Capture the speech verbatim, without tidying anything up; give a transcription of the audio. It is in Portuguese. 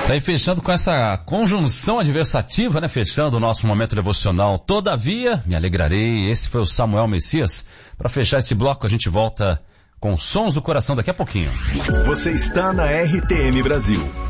Tá aí fechando com essa conjunção adversativa, né? Fechando o nosso momento devocional. Todavia, me alegrarei. Esse foi o Samuel Messias. Para fechar esse bloco, a gente volta com Sons do Coração daqui a pouquinho. Você está na R T M Brasil.